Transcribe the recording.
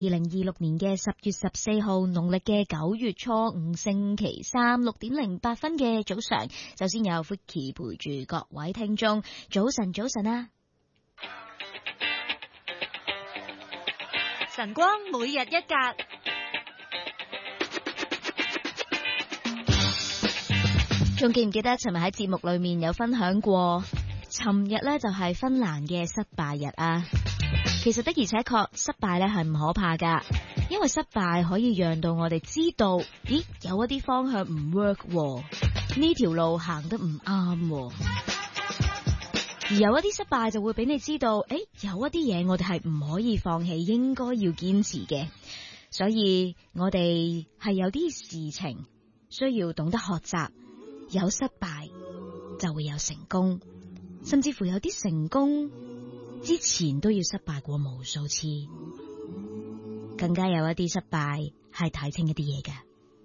2026年嘅10月14號，農曆嘅9月初5星期三6點08分嘅早上，首先有 Vicky 陪住各位聽眾，早晨啊！ 晨光每日一格， 仲記唔記得尋日喺節目裏面有分享過，尋日呢就係芬蘭嘅失敗日啊！其實的而且確，失敗咧係唔可怕噶，因為失敗可以讓到我哋知道，咦，有一啲方向唔 work， 呢條路行得唔啱，而有一啲失敗就會俾你知道，有一啲嘢我哋係唔可以放棄，應該要堅持嘅。所以我哋係有啲事情需要懂得學習，有失敗就會有成功，甚至乎有啲成功之前都要失敗過無數次，更加有一啲失敗係睇清一啲嘢嘅。